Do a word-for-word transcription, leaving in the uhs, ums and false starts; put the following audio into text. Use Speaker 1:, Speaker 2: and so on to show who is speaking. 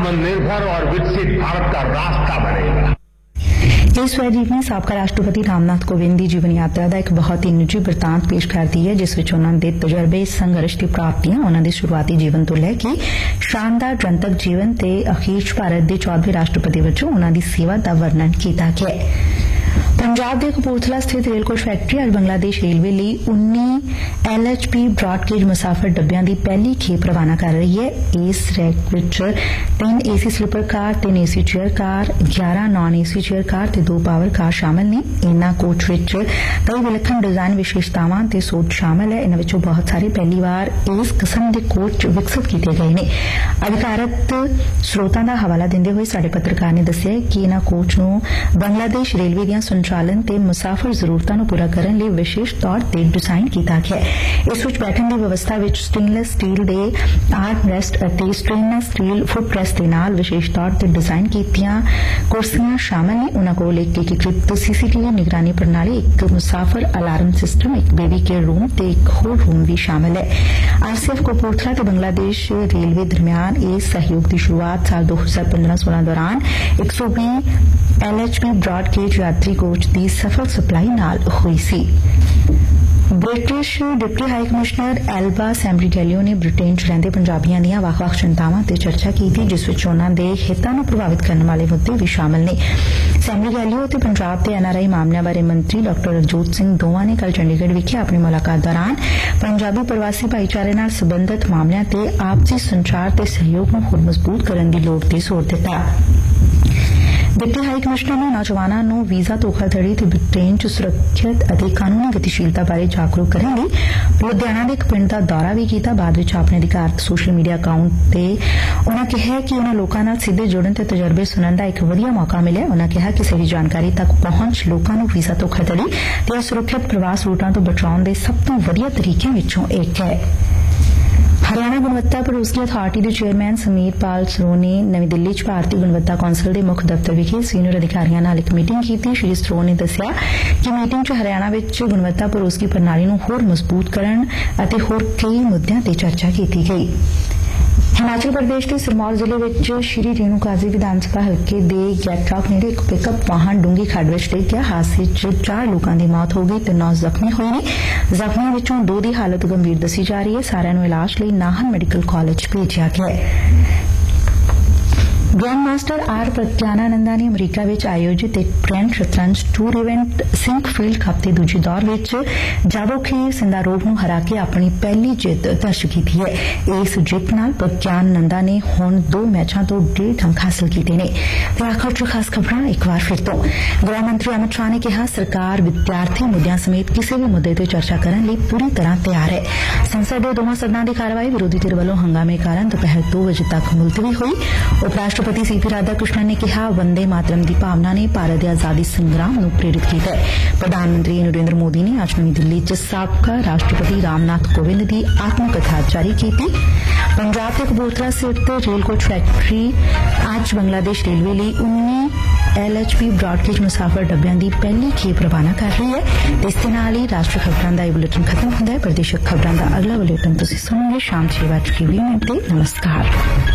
Speaker 1: आत्मनिर्भर और विकसित भारत का रास्ता बनेगा।
Speaker 2: इस स्वैजीवनी ਸਾਬਕਾ ਰਾਸ਼ਟਰਪਤੀ ਰਾਮਨਾਥ ਕੋਵਿੰਦ ਦੀ ਜੀਵਨ ਯਾਤਰਾ ਦਾ ਇੱਕ ਬਹੁਤ ਹੀ ਨਿੱਜੀ ਬਿਰਤਾਂਤ ਪੇਸ਼ ਕਰਦੀ ਹੈ, ਜਿਸ ਵਿੱਚ ਉਹਨਾਂ ਦੇ ਤਜਰਬੇ, ਸੰਘਰਸ਼ ਦੀ ਪ੍ਰਾਪਤੀਆਂ, ਉਹਨਾਂ ਦੇ ਸ਼ੁਰੂਆਤੀ ਜੀਵਨ ਤੋਂ ਲੈ ਕੇ ਸ਼ਾਨਦਾਰ ਜਨਤਕ ਜੀਵਨ ਤੇ ਅਖੀਰ 'ਚ ਭਾਰਤ ਦੇ ਚੌਦਵੇਂ ਰਾਸ਼ਟਰਪਤੀ ਵਜੋਂ ਉਹਨਾਂ ਦੀ ਸੇਵਾ ਦਾ ਵਰਣਨ ਕੀਤਾ ਗਿਆ ਹੈ। ਪੰਜਾਬ ਦੇ ਕਪੂਰਥਲਾ ਸਥਿਤ ਰੇਲ ਕੋਚ ਫੈਕਟਰੀ ਅੱਜ ਬੰਗਲਾਦੇਸ਼ ਰੇਲਵੇ ਲਈ ਉੱਨੀ ਐਲ ਐਚ ਪੀ ਬ੍ਰਾਡਗੇਜ ਮੁਸਾਫਰ ਡੱਬਿਆਂ ਦੀ ਪਹਿਲੀ ਖੇਪ ਰਵਾਨਾ ਕਰ ਰਹੀ ਹੈ। ਇਸ ਰੈਕ ਵਿੱਚ ਤਿੰਨ ਏਸੀ ਸਲੀਪਰ ਕਾਰ, ਤਿੰਨ ਏਸੀ ਚੇਅਰ ਕਾਰ, ਗਿਆਰਾਂ ਨਾਨ ਏਸੀ ਚੇਅਰ ਕਾਰ ਤੇ ਦੋ ਪਾਵਰ ਕਾਰ ਸ਼ਾਮਲ ਨੇ। ਇਨ੍ਹਾਂ ਕੋਚ ਵਿੱਚ ਕਈ ਵਿਲੱਖਣ ਡਿਜ਼ਾਈਨ ਵਿਸ਼ੇਸ਼ਤਾਵਾਂ ਤੇ ਸੋਚ ਸ਼ਾਮਲ ਹੈ। ਇਨ੍ਹਾਂ ਵਿੱਚੋਂ ਬਹੁਤ ਸਾਰੇ ਪਹਿਲੀ ਵਾਰ ਇਸ ਕਿਸਮ ਦੇ ਕੋਚ ਵਿਕਸਿਤ ਕੀਤੇ ਗਏ ਨੇ। ਅਧਿਕਾਰਤ ਸਰੋਤਾਂ ਦਾ ਹਵਾਲਾ ਦਿੰਦੇ ਹੋਏ ਸਾਡੇ ਪੱਤਰਕਾਰ ਨੇ ਦੱਸਿਆ ਕਿ ਇਨ੍ਹਾਂ ਕੋਚ ਨੂੰ ਬੰਗਲਾਦੇਸ਼ ਰੇਲਵੇ ਦੀਆਂ ਸੰਚਾਲਨ ਤੇ ਮੁਸਾਫਰ ਜ਼ਰੂਰਤਾਂ ਨੂੰ ਪੂਰਾ ਕਰਨ ਲਈ ਵਿਸ਼ੇਸ਼ ਤੌਰ ਤੇ ਡਿਜ਼ਾਈਨ ਕੀਤਾ ਗਿਆ ਹੈ। ਇਸ ਵਿੱਚ ਬੈਠਣ ਦੀ ਵਿਵਸਥਾ ਵਿੱਚ ਸਟੇਨਲੈਸ ਸਟੀਲ ਦੇ ਆਰਮ ਰੈਸਟ ਅਤੇ ਸਟੇਨਲੈਸ ਸਟੀਲ ਫੁੱਟ ਰੈਸਟ ਦੇ ਨਾਲ ਵਿਸ਼ੇਸ਼ ਤੌਰ ਤੇ ਡਿਜ਼ਾਈਨ ਕੀਤੀਆਂ ਕੁਰਸੀਆਂ ਸ਼ਾਮਲ ਨੇ। ਉਨ੍ਹਾਂ ਕੋਲ ਇੱਕ ਏਕੀਕ੍ਰਿਤ ਸੀਸੀਟੀਵੀ ਨਿਗਰਾਨੀ ਪ੍ਰਣਾਲੀ, ਇੱਕ ਮੁਸਾਫਰ ਅਲਾਰਮ ਸਿਸਟਮ, ਇੱਕ ਬੇਬੀ ਕੇਅਰ ਰੂਮ ਤੇ ਇੱਕ ਹੋਰ ਰੂਮ ਵੀ ਸ਼ਾਮਲ ਹੈ। ਆਰਸੀਐਫ ਕਪੂਰਥਲਾ ਤੇ ਬੰਗਲਾਦੇਸ਼ ਰੇਲਵੇ ਦਰਮਿਆਨ ਇਸ ਸਹਿਯੋਗ ਦੀ ਸ਼ੁਰੂਆਤ ਸਾਲ ਦੋ ਹਜ਼ਾਰ ਪੰਦਰਾਂ ਸੋਲਾਂ ਦੌਰਾਨ ਇੱਕ ਸੌ ਵੀਹ ਐਲ ਐਚ ਪੀ ਬ੍ਰਾਡਗੇਜ ਯਾਤਰੀ ਕੋਚ ਦੀ ਸਫਲ ਸਪਲਾਈ ਨਾਲ ਹੋਈ ਸੀ। British deputy high commissioner Alba ਸੈਂਬਰੀਗੈਲੀਓ ਨੇ ਬ੍ਰਿਟੇਨ 'ਚ ਰਹਿੰਦੇ ਪੰਜਾਬੀਆਂ ਦੀਆਂ ਵੱਖ-ਵੱਖ ਚਿੰਤਾਵਾਂ ਤੇ ਚਰਚਾ ਕੀਤੀ, ਜਿਸ ਵਿੱਚ ਉਨ੍ਹਾਂ ਦੇ ਹਿੱਤਾਂ ਨੂੰ ਪ੍ਰਭਾਵਿਤ ਕਰਨ ਵਾਲੇ ਮੁੱਦੇ ਵੀ ਸ਼ਾਮਲ ਨੇ। ਸੈਂਬਰੀਗੈਲੀਓ ਤੇ ਪੰਜਾਬ ਤੇ ਐਨ ਆਰ ਆਈ ਮਾਮਲਿਆਂ ਬਾਰੇ ਮੰਤਰੀ ਡਾ ਰਜੋਤ ਸਿੰਘ ਦੋਵਾਂ ਨੇ ਕੱਲ੍ਹ ਚੰਡੀਗੜ੍ਹ ਵਿਖੇ ਆਪਣੀ ਮੁਲਾਕਾਤ ਦੌਰਾਨ ਪੰਜਾਬੀ ਪ੍ਰਵਾਸੀ ਭਾਈਚਾਰੇ ਨਾਲ ਸਬੰਧਤ ਮਾਮਲਿਆਂ ਤੇ ਆਪਸੀ ਸੰਚਾਰ ਤੇ ਸਹਿਯੋਗ ਨੂੰ ਹੋਰ ਮਜ਼ਬੂਤ ਕਰਨ ਦੀ ਲੋੜ ਤੇ ਜ਼ੋਰ ਦਿੱਤਾ। ਡਿਪਟੀ ਹਾਈ ਕਮਿਸ਼ਨਰ ਨੇ ਨੌਜਵਾਨਾਂ ਨੂੰ ਵੀਜ਼ਾ ਧੋਖਾਧੜੀ ਤੇ ਬ੍ਰਿਟੇਨ 'ਚ ਸੁਰੱਖਿਅਤ ਅਤੇ ਕਾਨੂੰਨੀ ਗਤੀਸ਼ੀਲਤਾ ਬਾਰੇ ਜਾਗਰੂਕ ਕਰਨ ਲਈ ਲੁਧਿਆਣਾ ਦੇ ਇੱਕ ਪਿੰਡ ਦਾ ਦੌਰਾ ਵੀ ਕੀਤਾ। ਬਾਅਦ ਵਿੱਚ ਆਪਣੇ ਅਧਿਕਾਰਤ ਸੋਸ਼ਲ ਮੀਡੀਆ ਅਕਾਊਂਟ ਤੇ ਉਨ੍ਹਾਂ ਕਿਹਾ ਕਿ ਉਨ੍ਹਾਂ ਲੋਕਾਂ ਨਾਲ ਸਿੱਧੇ ਜੁੜਨ ਤੇ ਤਜਰਬੇ ਸੁਣਨ ਦਾ ਇੱਕ ਵਧੀਆ ਮੌਕਾ ਮਿਲਿਆ। ਉਨ੍ਹਾਂ ਕਿਹਾ ਕਿ ਸਹੀ ਜਾਣਕਾਰੀ ਤੱਕ ਪਹੁੰਚ ਲੋਕਾਂ ਨੂੰ ਵੀਜ਼ਾ ਧੋਖਾਧੜੀ ਤੇ ਅਸੁਰੱਖਿਅਤ ਪ੍ਰਵਾਸ ਰੂਟਾਂ ਤੋਂ ਬਚਾਉਣ ਦੇ ਸਭ ਤੋਂ ਵਧੀਆ ਤਰੀਕਿਆਂ ਵਿੱਚੋਂ ਇੱਕ ਹੈ। ਹਰਿਆਣਾ ਗੁਣਵੱਤਾ ਭਰੋਸਗੀ ਅਥਾਰਟੀ ਦੇ ਚੇਅਰਮੈਨ ਸਮੀਰ ਪਾਲ ਸਰੋਂ ਨੇ ਨਵੀਂ ਦਿੱਲੀ 'ਚ ਭਾਰਤੀ ਗੁਣਵੱਤਾ ਕੌਂਸਲ ਦੇ ਮੁੱਖ ਦਫ਼ਤਰ ਵਿਖੇ ਸੀਨੀਅਰ ਅਧਿਕਾਰੀਆਂ ਨਾਲ ਇੱਕ ਮੀਟਿੰਗ ਕੀਤੀ। ਸ਼੍ਰੀ ਸਰੋਂ ਨੇ ਦੱਸਿਆ ਕਿ ਮੀਟਿੰਗ 'ਚ ਹਰਿਆਣਾ ਵਿੱਚ ਗੁਣਵੱਤਾ ਭਰੋਸਗੀ ਪ੍ਰਣਾਲੀ ਨੂੰ ਹੋਰ ਮਜ਼ਬੂਤ ਕਰਨ ਅਤੇ ਹੋਰ ਕਈ ਮੁੱਦਿਆਂ ਤੇ ਚਰਚਾ ਕੀਤੀ ਗਈ। ਹਿਮਾਚਲ ਪ੍ਰਦੇਸ਼ ਦੇ ਸਿਰਮੌਰ ਜ਼ਿਲ੍ਹੇ ਵਿੱਚ ਸ਼੍ਰੀ ਰੇਣੂਕਾਜੀ ਵਿਧਾਨ ਸਭਾ ਹਲਕੇ ਦੇ ਗੈਟਰਾਕ ਨੇੜੇ ਇੱਕ ਪਿਕਅਪ ਵਾਹਨ ਡੂੰਘੀ ਖੱਡ ਵਿੱਚ ਡਿੱਗ ਗਿਆ। ਹਾਦਸੇ 'ਚ ਚਾਰ ਲੋਕਾਂ ਦੀ ਮੌਤ ਹੋ ਗਈ ਤੇ ਨੌ ਜ਼ਖਮੀ ਹੋਏ ਨੇ। ਜ਼ਖਮੀਆਂ ਵਿੱਚੋਂ ਦੋ ਦੀ ਹਾਲਤ ਗੰਭੀਰ ਦੱਸੀ ਜਾ ਰਹੀ ਹੈ। ਸਾਰਿਆਂ ਨੂੰ ਇਲਾਜ ਲਈ ਨਾਹਨ ਮੈਡੀਕਲ ਕਾਲਜ ਭੇਜਿਆ ਗਿਆ ਹੈ। ਗ੍ਰੈਂਡ ਮਾਸਟਰ ਆਰ ਪ੍ਰਗਿਆਨਾਨੰਦਾ ਨੇ ਅਮਰੀਕਾ ਵਿੱਚ ਆਯੋਜਿਤ ਇੱਕ ਗ੍ਰੈਂਡ ਸ਼ਤਰੰਜ ਟੂਰ ਇਵੈਂਟ ਸਿੰਕਫੀਲਡ ਕੱਪ ਦੇ ਦੂਜੇ ਦੌਰ ਵਿੱਚ ਜਾਬੋਖੀ ਸਿੰਦਾਰੋਵ ਨੂੰ ਹਰਾ ਕੇ ਆਪਣੀ ਪਹਿਲੀ ਜਿੱਤ ਦਰਜ ਕੀਤੀ ਹੈ। ਇਸ ਜਿੱਤ ਨਾਲ ਪ੍ਰਗਿਆਨਾਨੰਦਾ ਨੇ ਹੁਣ ਦੋ ਮੈਚਾਂ ਤੋਂ ਡੇਢ ਅੰਕ ਹਾਸਲ ਕੀਤੇ ਨੇ। ਤੇ ਆਖਰ 'ਚ ਖਾਸ ਖਬਰਾਂ ਇੱਕ ਵਾਰ ਫਿਰ ਤੋਂ। ਗ੍ਰਹਿ ਮੰਤਰੀ ਅਮਿਤ ਸ਼ਾਹ ਨੇ ਕਿਹਾ, ਸਰਕਾਰ ਵਿਦਿਆਰਥੀ ਮੁੱਦਿਆਂ ਸਮੇਤ ਕਿਸੇ ਵੀ ਮੁੱਦੇ ਤੇ ਚਰਚਾ ਕਰਨ ਲਈ ਪੂਰੀ ਤਰ੍ਹਾਂ ਤਿਆਰ ਹੈ। ਸੰਸਦ ਦੇ ਦੋਵਾਂ ਸਦਨਾਂ ਦੀ ਕਾਰਵਾਈ ਵਿਰੋਧੀ ਧਿਰ ਵੱਲੋਂ ਹੰਗਾਮੇ ਕਾਰਨ ਦੁਪਹਿਰ ਦੋ ਵਜੇ ਤੱਕ ਮੁਲਤਵੀ ਹੋਈ। ਉਪ ਰਾਸ਼ਟਰਪਤੀ ਸੀ ਪੀ ਰਾਧਾ ਕ੍ਰਿਸ਼ਨਨ ਨੇ ਕਿਹਾ, ਵੰਦੇ ਮਾਤਰਮ ਦੀ ਭਾਵਨਾ ਨੇ ਭਾਰਤ ਦੇ ਆਜ਼ਾਦੀ ਸੰਗਰਾਮ ਨੂੰ ਪ੍ਰੇਰਿਤ ਕੀਤਾ ਹੈ। ਪ੍ਰਧਾਨ ਮੰਤਰੀ ਨਰਿੰਦਰ ਮੋਦੀ ਨੇ ਅੱਜ ਨਵੀਂ ਦਿੱਲੀ 'ਚ ਸਾਬਕਾ ਰਾਸ਼ਟਰਪਤੀ ਰਾਮਨਾਥ ਕੋਵਿੰਦ ਦੀ ਆਤਮ ਕਥਾ ਜਾਰੀ ਕੀਤੀ। ਪੰਜਾਬ ਦੇ ਕਪੂਰਥਲਾ ਸਥਿਤ ਰੇਲ ਕੋਚ ਫੈਕਟਰੀ ਅੱਜ ਬੰਗਲਾਦੇਸ਼ ਰੇਲਵੇ ਲਈ ਉੱਨੀ ਐਲ ਐਚ ਪੀ ਬ੍ਰਾਡਗੇਜ ਮੁਸਾਫਰ ਡੱਬਿਆਂ ਦੀ ਪਹਿਲੀ ਖੇਪ ਰਵਾਨਾ ਕਰ ਰਹੀ ਹੈ। ਇਸ ਦੇ ਨਾਲ ਹੀ ਰਾਸ਼ਟਰੀ ਖਬਰਾਂ ਦਾ ਇਹ ਬੁਲੇਟਿਨ ਖਤਮ ਹੁੰਦਾ ਹੈ। ਪ੍ਰਦੇਸ਼ਕ ਖਬਰਾਂ ਦਾ ਅਗਲਾ ਬੁਲੇਟਿਨ ਤੁਸੀਂ ਸੁਣੋਗੇ ਸ਼ਾਮ ਛੇ ਵਜੇ ਵੀਹ ਮਿੰਟ ਤੇ। ਨਮਸਕਾਰ।